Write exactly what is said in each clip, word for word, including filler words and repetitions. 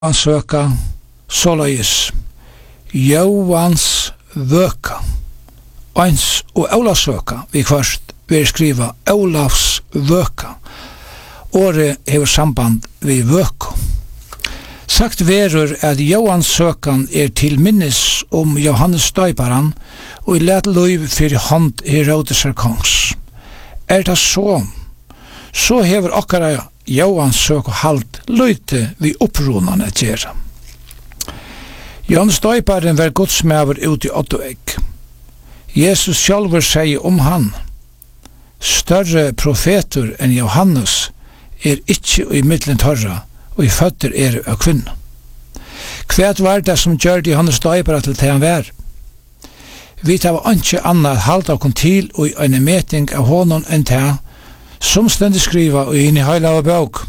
ansøka, såleis, Jóans vøka, eins og Ólavsvøka, vi først vil skriva Ólavs vøka. Året hever samband vi vøku. Sagt verur at Jóans søkan er til minnes om Johannes Døyparan og i let løyv fyrir hånd Herodesar kongs. Er det så? Så hever okkara Jóans søk og halt løyte vi opprunane gjerra. Johannes Døyparen var godsmæver ut i Ottoegg. Jesus sjálfur sier om han, større profeter enn Johannes er ikkje i middelen torra, og i føtter er av kvinna. Hvet var det som gjør Johannes Døyparen til det han var? Vi tar ikke annet halt av kon til og i en meting av honom enn det, som stendig skriva og inn i heila av bøk.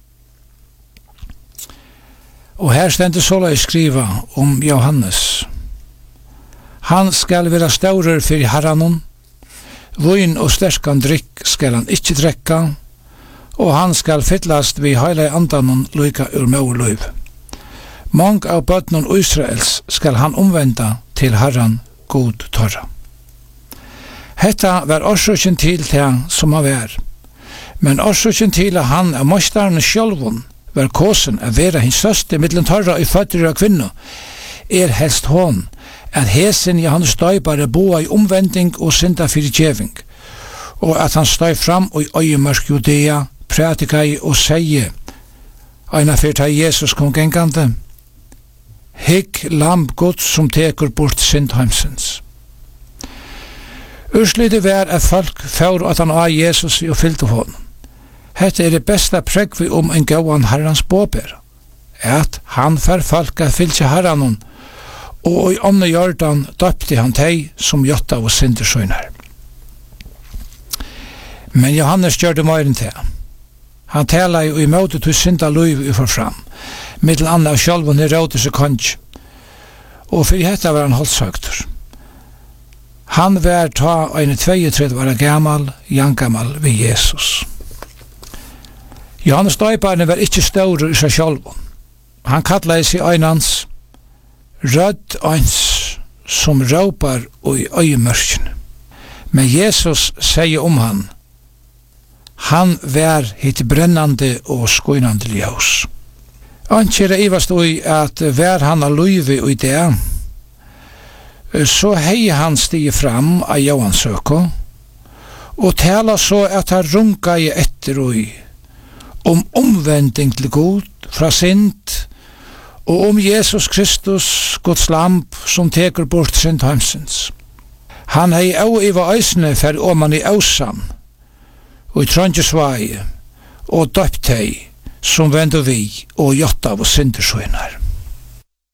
Og her stendig såla i skriva om Johannes. Han skal være staurer for herranon, vøyn og sterkan drikk skal han ikkje drekka, og han skal fyllast vi heila i andanon loika ur mauerløyv. Mang av bøtnon Israels skal han omvenda til herran god torra. Hetta var orsøkjen til det som han var, men orsøkjen til at han av mostaren sjølvun var kåsen av vera hins søste middelen torra i føtter av kvinna, er helst hon at hesen Johannes Døypare boa i omvending og synda fyrirgjeving, og at han støy fram og i øyemørk Judea, pratikai og seie, eina fyrta Jesus kom gengande, hikk lamp Guds som tekur bort syndheimsens. Urslydet var at folk fyrir at han av Jesus og fyllte honom. Hette er det besta pregg vi om en gauan herrans båber, at han fer folk at fyllte herranon, og i ånne Jordan døpte han teg som jotta og syndersøynar. Men Johannes gjør det mer enn det. Han tala jo i måte til synda løyv i forfram, middel anna av sjálfun Herodes og konge, og fyrir hetta var han holdsøktur. Han var ta en tveitrettu var gamal, jangamal vi Jesus. Johannes Døyparen var ikkje staur i seg sjálfun. Han kallaði seg einans rødd eins som råpar og i øyemørkjen. Men Jesus sier om han, han var hitt brennande og skoinande ljós. Ankjera ivast ui at var han av løyvi ui det, så hei han stige fram av Jóans søko, og tala så at han runga i etter ui, om omvending til god fra synd, og om Jesus Kristus, Guds lamp, som teker bort syndheimsens. Han hei au iva eisne fer oman i ausan, og i Trondjesvai, og døpt hei, som vendu vi, og jotta av syndersøynar.